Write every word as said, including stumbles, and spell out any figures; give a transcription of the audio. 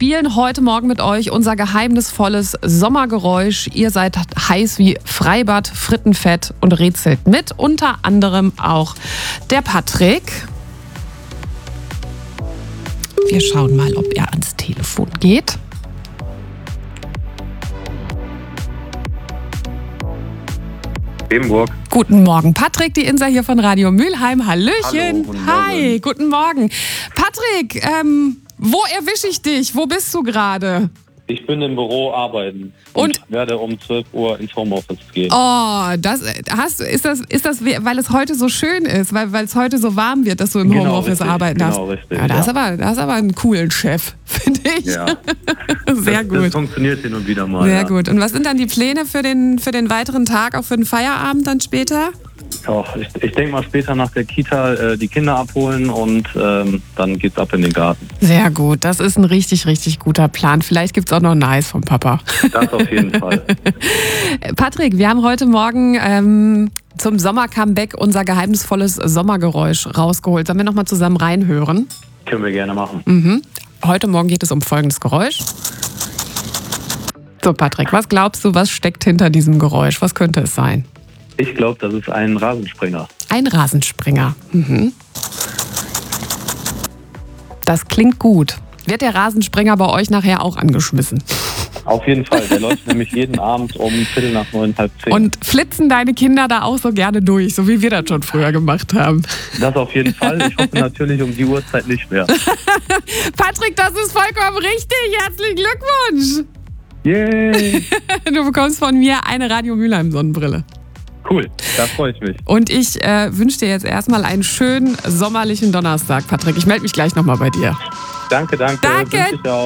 spielen heute Morgen mit euch unser geheimnisvolles Sommergeräusch. Ihr seid heiß wie Freibad, Frittenfett und rätselt mit. Unter anderem auch der Patrick. Wir schauen mal, ob er ans Telefon geht. Ebenburg. Guten Morgen, Patrick, die Insa hier von Radio Mülheim. Hallöchen. Hallo, guten Hi, Morgen. guten Morgen. Patrick, ähm, wo erwische ich dich? Wo bist du gerade? Ich bin im Büro arbeiten und, Und? werde um zwölf Uhr ins Homeoffice gehen. Oh, das hast du, ist das, ist das, weil es heute so schön ist, weil, weil es heute so warm wird, dass du im Genau, Homeoffice richtig, arbeiten genau, darfst? richtig, ja, da hast ja. aber, da hast aber einen coolen Chef, finde ich. Ja. Sehr das, gut. Das funktioniert hin und wieder mal. Sehr ja. gut. Und was sind dann die Pläne für den, für den weiteren Tag, auch für den Feierabend dann später? Ja, ich ich denke mal später nach der Kita äh, die Kinder abholen und ähm, dann geht's ab in den Garten. Sehr gut, das ist ein richtig, richtig guter Plan. Vielleicht gibt es auch noch ein Eis vom Papa. Das auf jeden Fall. Patrick, wir haben heute Morgen ähm, zum Sommer-Comeback unser geheimnisvolles Sommergeräusch rausgeholt. Sollen wir nochmal zusammen reinhören? Können wir gerne machen. Mhm. Heute Morgen geht es um folgendes Geräusch. So, Patrick, was glaubst du, was steckt hinter diesem Geräusch? Was könnte es sein? Ich glaube, das ist ein Rasensprenger. Ein Rasensprenger. Mhm. Das klingt gut. Wird der Rasensprenger bei euch nachher auch angeschmissen? Auf jeden Fall. Der läuft nämlich jeden Abend um Viertel nach neun, halb zehn. Und flitzen deine Kinder da auch so gerne durch, so wie wir das schon früher gemacht haben? Das auf jeden Fall. Ich hoffe natürlich um die Uhrzeit nicht mehr. Patrick, das ist vollkommen richtig. Herzlichen Glückwunsch. Yay! Du bekommst von mir eine Radio Mülheim Sonnenbrille. Cool, da freue ich mich. Und ich äh, wünsche dir jetzt erstmal einen schönen sommerlichen Donnerstag, Patrick. Ich melde mich gleich nochmal bei dir. Danke, danke. Danke. Wünsche ich auch.